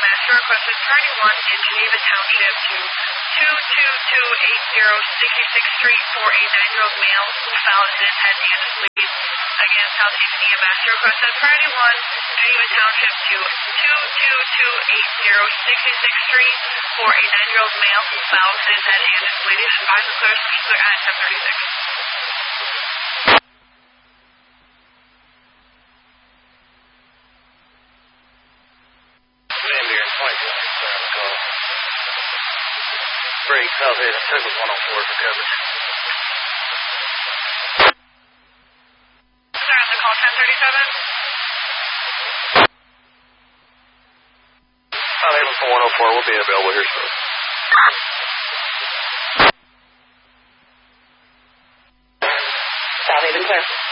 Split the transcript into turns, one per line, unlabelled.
Master requested priority 1 in Geneva Township to 22280 66th Street for a 9-year-old male who found his head and his lead. Again, South Haven EMS requested priority 1 Geneva Township to 22280 66th Street for a 9-year-old male who found his head and his bleeding. Advise the clear speaker at 1036.
Break, South Haven, Douglas 104 for coverage.
Sorry, the call 1037.
South Haven for 104, we'll be available here soon.
South Haven, clear.